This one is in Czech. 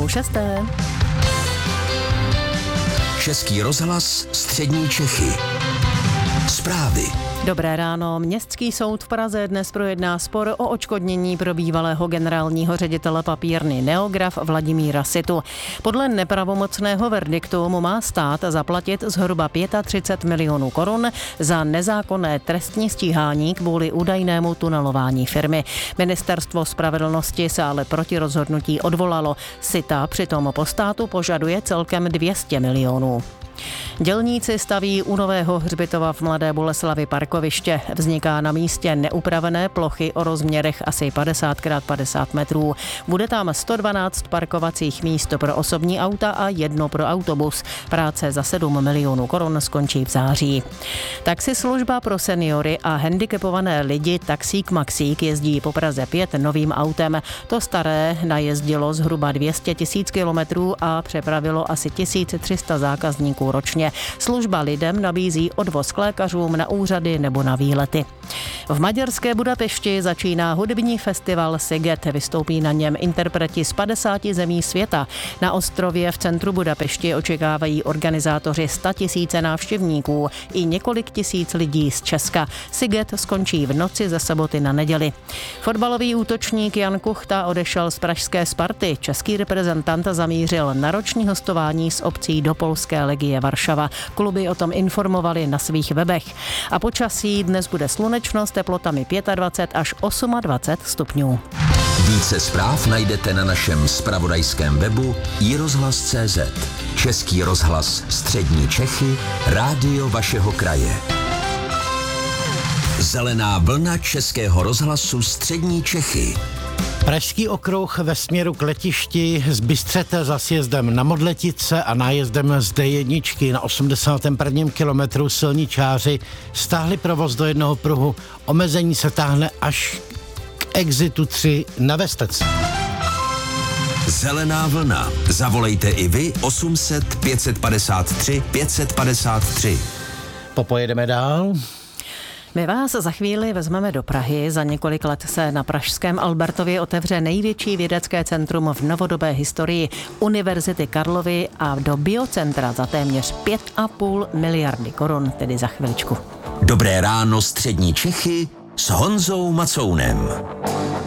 6. Český rozhlas Střední Čechy. Zprávy. Dobré ráno. Městský soud v Praze dnes projedná spor o odškodnění pro bývalého generálního ředitele papírny Neograph Vladimíra Situ. Podle nepravomocného verdiktu mu má stát zaplatit zhruba 35 milionů korun za nezákonné trestní stíhání kvůli údajnému tunelování firmy. Ministerstvo spravedlnosti se ale proti rozhodnutí odvolalo. Sita přitom po státu požaduje celkem 200 milionů. Dělníci staví u nového hřbitova v Mladé Boleslavi parkoviště. Vzniká na místě neupravené plochy o rozměrech asi 50x50 metrů. Bude tam 112 parkovacích míst pro osobní auta a 1 pro autobus. Práce za 7 milionů korun skončí v září. Taxislužba pro seniory a handicapované lidi Taxík Maxík jezdí po Praze 5 novým autem. To staré najezdilo zhruba 200 000 kilometrů a přepravilo asi 1300 zákazníků ročně. Služba lidem nabízí odvoz k lékařům, na úřady nebo na výlety. V maďarské Budapešti začíná hudební festival Sziget. Vystoupí na něm interpreti z 50 zemí světa. Na ostrově v centru Budapešti očekávají organizátoři 100 000 návštěvníků i několik tisíc lidí z Česka. Sziget skončí v noci ze soboty na neděli. Fotbalový útočník Jan Kuchta odešel z pražské Sparty. Český reprezentant zamířil na roční hostování s opcí do polské Legie Varšava. Kluby o tom informovali na svých webech. A počasí dnes bude slunečno s teplotami 25 až 28 stupňů. Více zpráv najdete na našem zpravodajském webu iRozhlas.cz. Český rozhlas Střední Čechy, rádio vašeho kraje. Zelená vlna Českého rozhlasu Střední Čechy. Pražský okruh ve směru k letišti z Bystřete za sjezdem na Modletice a nájezdem z D1 na 81. kilometru silničáři stáhli provoz do jednoho pruhu. Omezení se táhne až k exitu 3 na Vestec. Zelená vlna. Zavolejte i vy 800 553 553. Popojedeme dál. My vás za chvíli vezmeme do Prahy. Za několik let se na pražském Albertově otevře největší vědecké centrum v novodobé historii Univerzity Karlovy a do biocentra za téměř 5,5 miliardy korun, tedy za chviličku. Dobré ráno Střední Čechy s Honzou Macounem.